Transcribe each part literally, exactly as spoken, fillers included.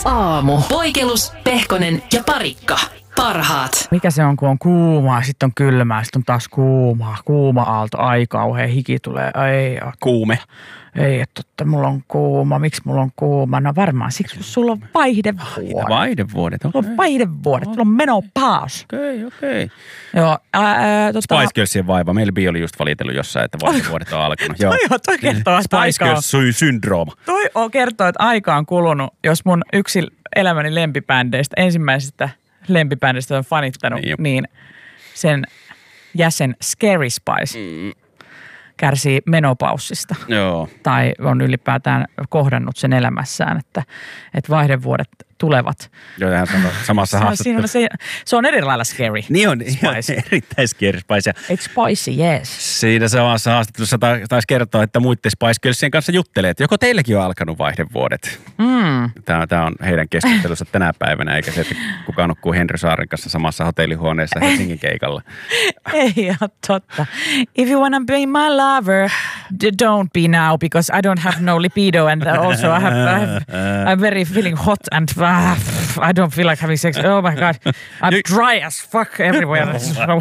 aamu. Poikelus, Pehkonen ja Parikka. Parhaat. Mikä se on, kun on kuumaa, sitten on kylmää, sitten on taas kuumaa. Kuuma aalto, ai kauhea, hiki tulee. Ai, Kuume. Ei, että totta, mulla on kuuma. Miksi mulla on kuuma? No varmaan siksi, kun sulla on vaihdevuodet. Vaihdevuodet, okei. Sulla on vaihdevuodet, sulla on menopause. Okei, okei. Joo, ää, tota... Spice Girlsien vaiva. Meillä Bi oli just valitellut jossain, että vaihdevuodet on alkanut. Joo, toi, toi kertoo, että Spice Girls-syndrooma. Toi on kertoo, että aika on kulunut, jos mun yksi elämäni lempibändeistä, ensimmäisestä lempibändistä on fanittanut, niin, niin sen jäsen Scary Spice mm. kärsii menopaussista. Joo. Tai on ylipäätään kohdannut sen elämässään, että, että vaihdevuodet tulevat. Joo, tähän samassa haastattelussa. Se, se on eri lailla scary. Niin on, Spice. Erittäin scary Spice. It's spicy, yes. Siinä samassa haastattelussa taisi kertoa, että muiden Spice Girlsien kanssa juttelee, että joko teilläkin on alkanut vaihdevuodet. Mm. Tämä, tämä on heidän keskustelussa tänä päivänä, eikä se, että kukaan nukkuu Henry Saarin kanssa samassa hotellihuoneessa Helsingin keikalla. Ei ole totta. If you wanna be my lover, don't be now, because I don't have no libido and also I have, I have, I'm very feeling hot and I don't feel like having sex. Oh my God. I'm dry as fuck everywhere.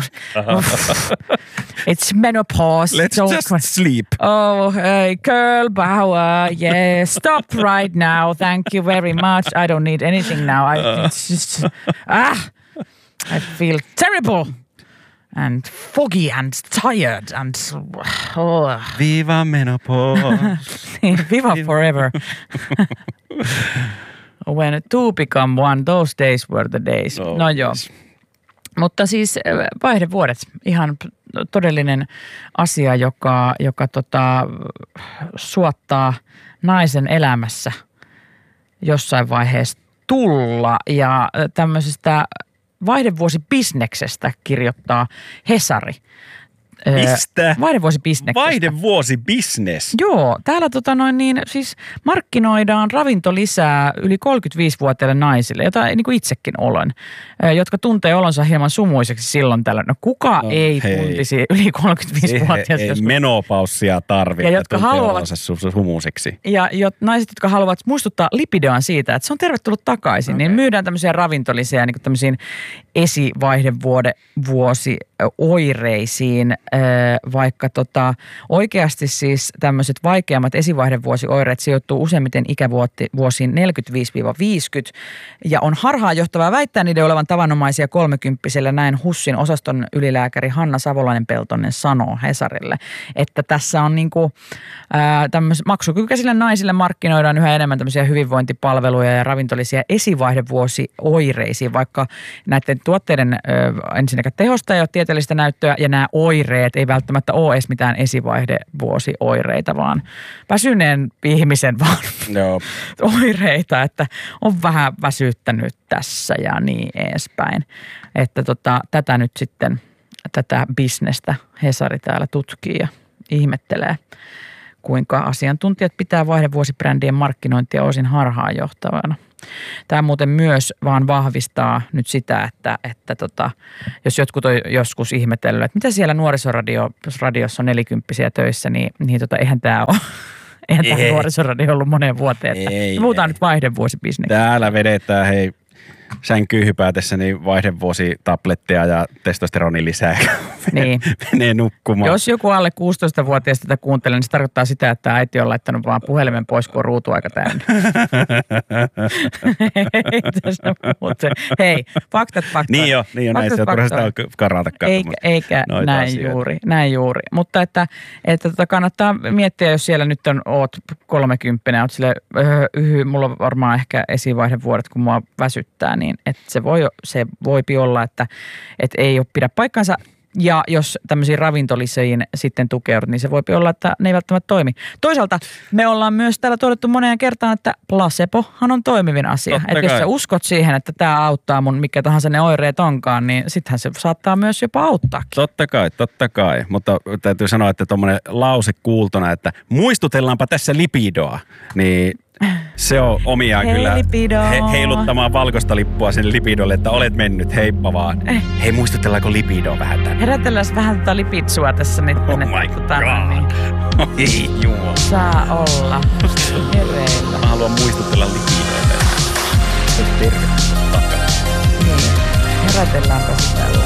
It's menopause. Let's don't just sleep. Oh, hey, girl power. Yeah, stop right now. Thank you very much. I don't need anything now. I it's just, ah, I feel terrible and foggy and tired and oh. Viva menopause. Viva forever. When two become one, those days were the days. Oh, no joo. Yes. Mutta siis vaihdevuodet, ihan todellinen asia, joka, joka tota, suottaa naisen elämässä jossain vaiheessa tulla. Ja tämmöisestä vaihdevuosibisneksestä kirjoittaa Hesari. Mistä? Vaihdevuosibisneksestä. Vaihdevuosibisnes? Joo, täällä tota noin niin, siis markkinoidaan ravintolisää yli kolmekymmentäviisivuotiaille naisille, jota niin kuin itsekin olen, jotka tuntee olonsa hieman sumuiseksi silloin tällä. No kuka no, ei hei. tuntisi yli kolmekymmentäviisivuotiaista? Ei menopaussia tarvitse ja jotka haluavat sumuiseksi. Ja jot, naiset, jotka haluavat muistuttaa lipidoan siitä, että se on tervetullut takaisin, okay. Niin myydään tämmöisiä ravintolisia niin kuin tämmöisiin esivaihdevuosioireisiin, vaikka tota, oikeasti siis tämmöiset vaikeammat esivaihdevuosioireet sijoittuu useimmiten ikävuosiin neljäkymmentäviisi viisikymmentä ja on harhaanjohtavaa väittää niiden olevan tavanomaisia kolmekymppisellä, näin HUSin osaston ylilääkäri Hanna Savolainen-Peltonen sanoo Hesarille, että tässä on niinku tämmöisiä maksukykyisille naisille markkinoidaan yhä enemmän tämmöisiä hyvinvointipalveluja ja ravintolisia esivaihdevuosioireisiin, vaikka näiden tuotteiden ensinnäkään tehosta ei ole tieteellistä näyttöä ja nämä oireet ei välttämättä ole edes mitään esivaihdevuosioireita, vaan väsyneen ihmisen vaan no. oireita, että on vähän väsyttänyt tässä ja niin edespäin. Että tota, tätä nyt sitten, tätä bisnestä Hesari täällä tutkii ja ihmettelee, kuinka asiantuntijat pitää vaihdevuosibrändien markkinointia osin harhaanjohtavana. Tämä muuten myös vaan vahvistaa nyt sitä, että, että tota, jos jotkut on joskus ihmetellyt, että mitä siellä nuorisoradiossa on nelikymppisiä töissä, niin, niin tota, eihän tämä ole. Eihän tämä nuorisoradio ollut moneen vuoteen. Että ei, puhutaan ei. nyt vaihdevuosibisneksistä. Täällä vedetään, hei, sänkyyn hypätessä niin vaihdevuositabletteja ja testosteronin lisää. Niin. Menee nukkumaan. Jos joku alle kuusitoistavuotias tätä kuuntelee, niin se tarkoittaa sitä, että äiti on laittanut vaan puhelimen pois, kun on ruutuaika täynnä. Hei, faktat, faktat. Niin jo, niin jo näin. Se on turha sitä karata Eikä, eikä näin asioita. juuri, näin juuri. Mutta että, että tota kannattaa miettiä, jos siellä nyt on, oot kolmekymppinen, oot silleen, öö, yhy, mulla on varmaan ehkä esivaihdevuodet, kun mua väsyttää, niin että se voi, se voipi olla, että, että ei ole pidä paikkansa. Ja jos tämmöisiin ravintolisiin sitten tukeudut, niin se voi olla, että ne ei välttämättä toimi. Toisaalta me ollaan myös täällä todettu moneen kertaan, että placebohan on toimivin asia. Totta että kai. Jos sä uskot siihen, että tämä auttaa mun mikä tahansa ne oireet onkaan, niin sittenhän se saattaa myös jopa auttaakin. Totta kai, totta kai. Mutta täytyy sanoa, että tuommoinen lause kuultona, että muistutellaanpa tässä lipidoa, niin se on omiaan hei, kyllä he, heiluttamaan valkoista lippua sen lipidolle, että olet mennyt, heippa vaan. Eh. Hei, muistutellaanko lipidoa vähän tänne? Herätellään vähän tätä lipitsua tässä nyt. Oh my god. Ei juo. Saa olla. Hereillä. Mä haluan muistutella lipidoa. virkistystä takana. Niin. Herätelläänpä sitä